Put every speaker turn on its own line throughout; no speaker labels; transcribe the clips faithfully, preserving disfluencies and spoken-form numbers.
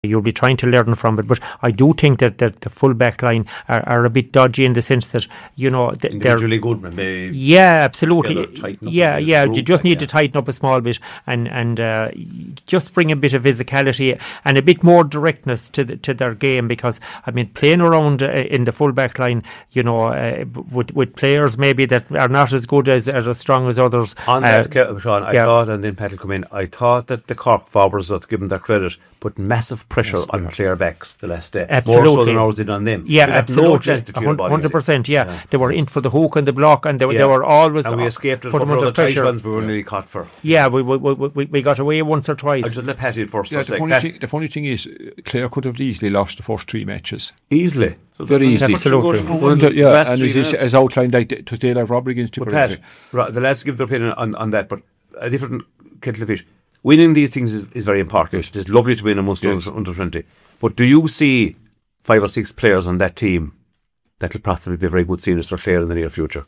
you'll be trying to learn from it. But I do think that, that the full back line are, are a bit dodgy in the sense that, you know, th- they're
individually good, and they
yeah, absolutely,
tighten up
yeah,
a bit,
yeah.
group,
You just
like,
need
yeah.
to tighten up a small bit and and uh, just bring a bit of physicality and a bit more directness to the, to their game, because I mean, playing around uh, in the full back line, you know, uh, with with players maybe that are not as good as, as, as strong as others.
On
uh,
that, Ke- Sean, I
yeah.
thought, and then Pat will come in, I thought that the Cork forwards, to give them their credit, put massive pressure
Yes,
on
yeah.
Clare backs the last day.
Absolutely.
More so than ours did on them.
Yeah,
They had no
absolutely,
chance to clear
one
bodies.
hundred percent. Yeah.
Yeah.
They were in for the hook and the block, and they,
Yeah.
they were always
And we
uh,
escaped it
put
from
them
other
under
tight
pressure.
ones we were nearly caught for.
Yeah, we we, we we we got away once or twice.
I just let Pat in first.
Yeah,
for a
the
sec.
funny,
Pat,
thing, the funny thing is, uh, Clare could have easily lost the first three matches.
easily. So
Very
the-
easily.
Absolutely.
Wouldn't it? Yeah,
last
and
three
it is,
minutes.
as outlined, like, it was daylight robbery against
But
Tipperary.
Pat, right, the lads give their opinion on, on that, but a different kettle of fish. Winning these things is, is very important. It's lovely to win amongst
Yes.
under, under twenty. But do you see five or six players on that team that will possibly be very good seniors for Clare in the near future?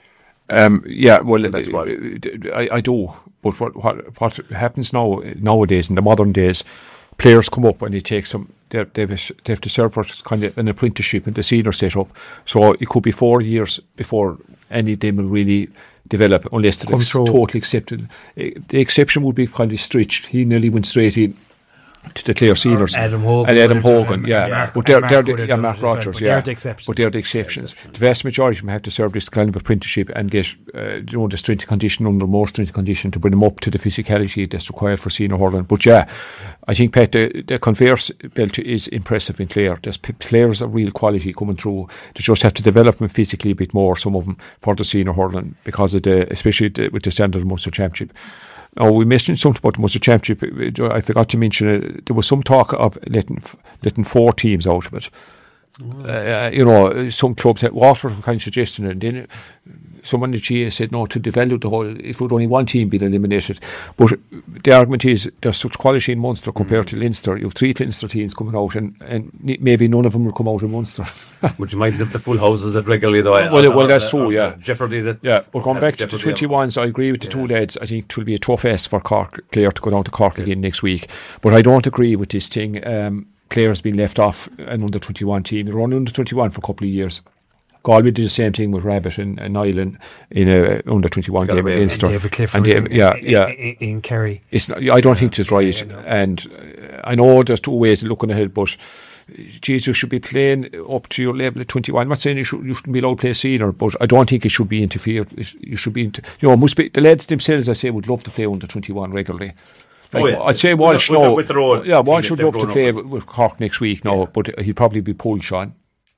Um, yeah, well,
That's
uh,
what-
I, I do. But what, what what happens now nowadays in the modern days, players come up and they take some. They they they have to serve for kind of an apprenticeship in the senior setup. So it could be four years before any of them will really develop, unless
Come
it's
through.
totally accepted. Eh, The exception would be kind of Stritch. He nearly went straight in to the Clare seniors.
Adam Hogan
and Adam
would have done
Hogan,
it,
yeah.
and Mark-
but they're,
and Mark
they're
would
the,
have
yeah,
done
Mark
it as well,
Rogers,
but
yeah.
they're the exceptions.
But they're the exceptions. The vast majority of them have to serve this kind of apprenticeship and get, uh, you know, the strength and condition under more strength and condition to bring them up to the physicality that's required for senior hurling. But yeah, I think, Pat, the, the converse belt is impressive in Clare. There's p- players of real quality coming through. They just have to develop them physically a bit more, some of them, for the senior hurling, because of the, especially the, with the standard of Munster Championship. Oh, we mentioned something about the Munster Championship. I forgot to mention it. There was some talk of letting letting four teams out of it. Uh, you know, some clubs had Waterford were kind of suggesting it, and then someone in the G A said no, to develop the whole, if would only one team be eliminated. But the argument is there's such quality in Munster compared to Leinster. You have three Leinster teams coming out, and, and ne- maybe none of them will come out in Munster.
Would you mind the, the full houses that regularly, though?
Well, well, that's true, yeah.
Jeopardy that.
Yeah, but going
have
back to the
jeopardy of-
twenty-ones, I agree with the two lads. I think it will be a tough ask for Cork, Clare, to go down to Cork again next week. But I don't agree with this thing. Um, Clare's been left off an under twenty-one team. They were only under twenty-one for a couple of years. Galway did the same thing with Rabbit and, and Ireland in a under twenty-one game
Galway
against
And
her.
David Clifford
And David-
in,
yeah,
in,
yeah.
in, in Kerry.
It's not, I don't think it's right.
Yeah, no.
And uh, I know there's two ways of looking ahead, but geez, you should be playing up to your level at twenty-one. I'm not saying you, should, you shouldn't be allowed to play senior, but I don't think it should be interfered. It, you should be, inter- you know, must be, the lads themselves, I say, would love to play under twenty-one regularly. Like,
Oh, yeah.
I'd say
With
Walsh,
the- with
no,
the- with their own
yeah,
team
Walsh
if
would
they've
love to
grown
play
up
with, with Cork next week, no, but he'd probably be pulled, Sean.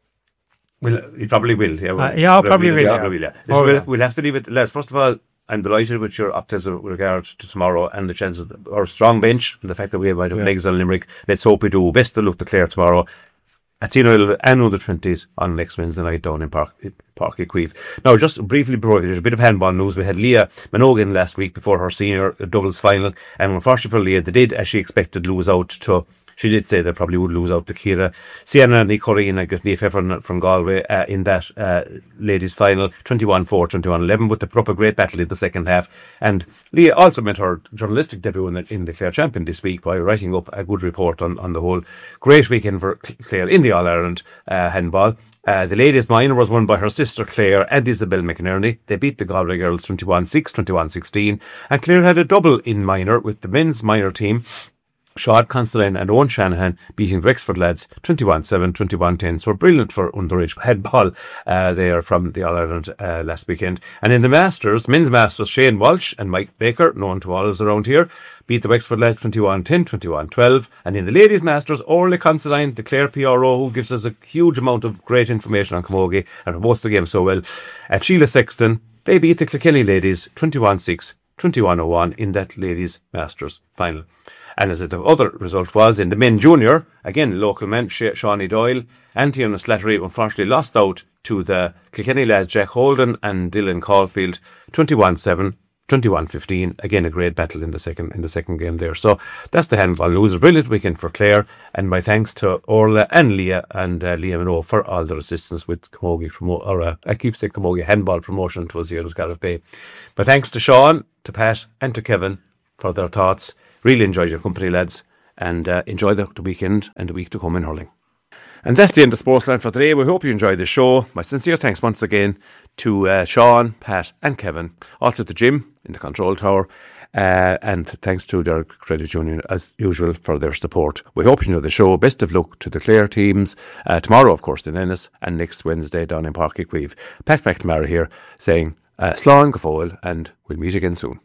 Well, he probably will. Yeah,
Uh, yeah, probably will,
Yeah,
yeah.
will, yeah.
Oh,
we'll,
yeah.
we'll have to leave it. Les, first of all, I'm delighted with your optimism with regard to tomorrow and the chances of our strong bench and the fact that we might have
Yeah.
legs on Limerick. Let's hope we do. Best of luck to Clare tomorrow at Tino and under twenties on next Wednesday night down in Park Park Equive. Now, just briefly before, there's a bit of handball news. We had Leah Minogan last week before her senior doubles final, and unfortunately for Leah, they did, as she expected, lose out to. She did say they probably would lose out to Kira Sienna and Corrine, I guess, Niamh Heffernan from Galway uh, in that uh, ladies' final, twenty-one four, twenty-one eleven, but they put up a great battle in the second half. And Leah also made her journalistic debut in the, in the Clare Champion this week by writing up a good report on, on the whole. Great weekend for Clare in the All-Ireland uh, handball. Uh, the ladies' minor was won by her sister Claire and Isabel McInerney. They beat the Galway girls twenty-one six, twenty-one sixteen. And Clare had a double in minor with the men's minor team, Sean Constantine and Owen Shanahan, beating the Wexford lads twenty-one seven, twenty-one ten. So brilliant for underage headball uh, there from the All-Ireland uh, last weekend. And in the Masters, men's Masters, Shane Walsh and Mike Baker, known to all of us around here, beat the Wexford lads twenty-one ten, twenty-one twelve. And in the ladies' Masters, Orly Considine, the Clare P R O, who gives us a huge amount of great information on Camogie and promotes the game so well, and Sheila Sexton, they beat the Kilkenny ladies twenty-one six, twenty-one oh one in that ladies' Masters final. And as the other result was in the men junior, again, local men, Sha- Shawnee Doyle and Tiona Slattery unfortunately lost out to the Kilkenny lads, Jack Holden and Dylan Caulfield, twenty-one seven, twenty-one fifteen. Again, a great battle in the second in the second game there. So that's the handball news. A brilliant weekend for Clare, and my thanks to Orla and Leah and uh, Leah Minot for all their assistance with Camogie promo or uh, I keep saying Camogie handball promotion towards the year Scariff Bay. My thanks to Sean, to Pat, and to Kevin for their thoughts. Really enjoyed your company, lads. and uh, enjoy the, the weekend and the week to come in hurling. And that's the end of Sportsline for today. We hope you enjoyed the show. My sincere thanks once again to uh, Sean, Pat and Kevin. Also to Jim in the control tower. Uh, and thanks to their credit union as usual for their support. We hope you enjoy the show. Best of luck to the Clare teams. Uh, tomorrow, of course, in Ennis, and next Wednesday down in Páirc Uí Chaoimh. Pat McNamara here saying uh, Slán go fóill, and we'll meet again soon.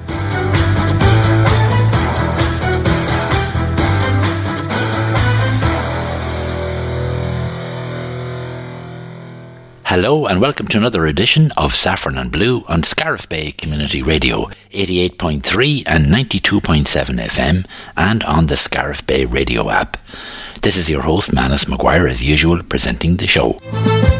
Hello and welcome to another edition of Saffron and Blue on Scariff Bay Community Radio, eighty-eight point three and ninety-two point seven F M, and on the Scariff Bay Radio app. This is your host, Manus Maguire, as usual, presenting the show.